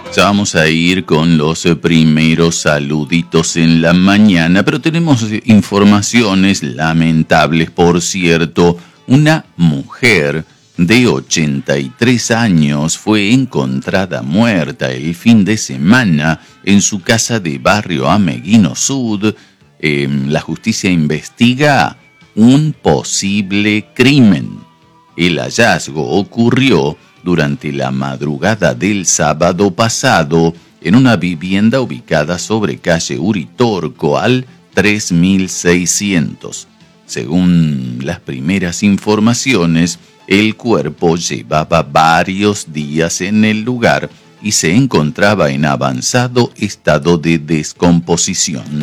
Ya vamos a ir con los primeros saluditos en la mañana, pero tenemos informaciones lamentables, por cierto. Una mujer de 83 años fue encontrada muerta el fin de semana en su casa de barrio Ameguino Sud. La justicia investiga un posible crimen. El hallazgo ocurrió durante la madrugada del sábado pasado en una vivienda ubicada sobre calle Uritorco al 3600. Según las primeras informaciones, el cuerpo llevaba varios días en el lugar y se encontraba en avanzado estado de descomposición.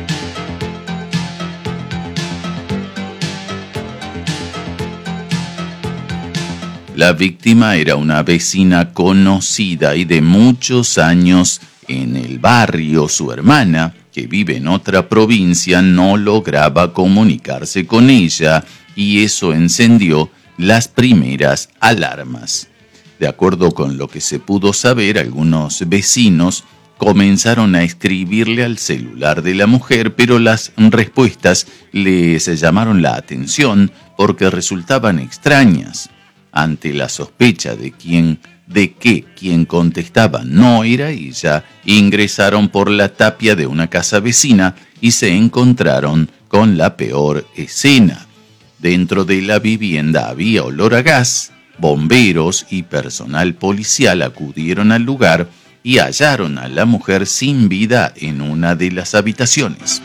La víctima era una vecina conocida y de muchos años en el barrio. Su hermana, que vive en otra provincia, no lograba comunicarse con ella y eso encendió las primeras alarmas. De acuerdo con lo que se pudo saber, algunos vecinos comenzaron a escribirle al celular de la mujer, pero las respuestas les llamaron la atención porque resultaban extrañas. Ante la sospecha de que quien contestaba no era ella, ingresaron por la tapia de una casa vecina y se encontraron con la peor escena. Dentro de la vivienda había olor a gas. Bomberos y personal policial acudieron al lugar y hallaron a la mujer sin vida en una de las habitaciones.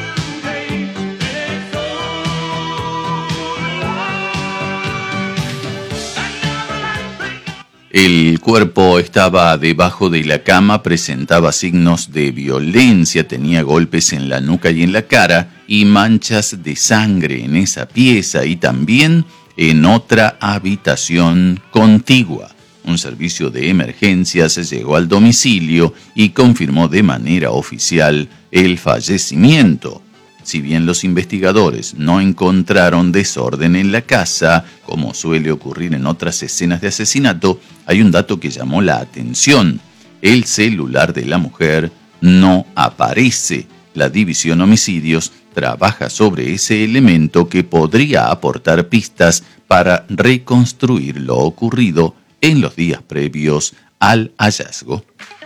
El cuerpo estaba debajo de la cama, presentaba signos de violencia, tenía golpes en la nuca y en la cara y manchas de sangre en esa pieza y también en otra habitación contigua. Un servicio de emergencias llegó al domicilio y confirmó de manera oficial el fallecimiento. Si bien los investigadores no encontraron desorden en la casa, como suele ocurrir en otras escenas de asesinato, hay un dato que llamó la atención. El celular de la mujer no aparece. La División Homicidios trabaja sobre ese elemento que podría aportar pistas para reconstruir lo ocurrido en los días previos al hallazgo.